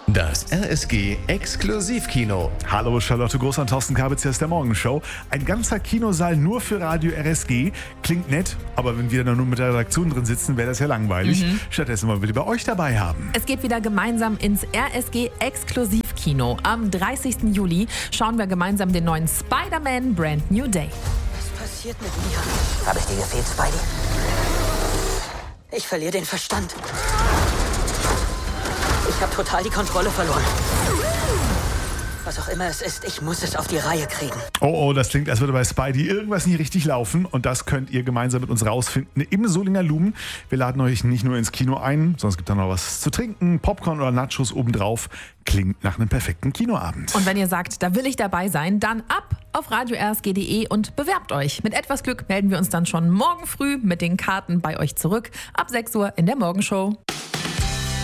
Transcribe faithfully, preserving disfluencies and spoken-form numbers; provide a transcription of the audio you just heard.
Das R S G Exklusivkino. Hallo Charlotte Groß und Thorsten Kabitz, hier ist der Morgenshow. Ein ganzer Kinosaal nur für Radio R S G. Klingt nett, aber wenn wir dann nur mit der Redaktion drin sitzen, wäre das ja langweilig. Mhm. Stattdessen wollen wir lieber euch dabei haben. Es geht wieder gemeinsam ins R S G Exklusivkino. Am dreißigsten Juli schauen wir gemeinsam den neuen Spider-Man Brand New Day. Was passiert mit mir? Habe ich dir gefehlt, Spidey? Ich verliere den Verstand. Ich habe total die Kontrolle verloren. Was auch immer es ist, ich muss es auf die Reihe kriegen. Oh, oh, das klingt, als würde bei Spidey irgendwas nicht richtig laufen. Und das könnt ihr gemeinsam mit uns rausfinden im Solinger Lumen. Wir laden euch nicht nur ins Kino ein, sondern es gibt dann noch was zu trinken, Popcorn oder Nachos obendrauf. Klingt nach einem perfekten Kinoabend. Und wenn ihr sagt, da will ich dabei sein, dann ab auf radio r s g punkt d e und bewerbt euch. Mit etwas Glück melden wir uns dann schon morgen früh mit den Karten bei euch zurück. Ab sechs Uhr in der Morgenshow.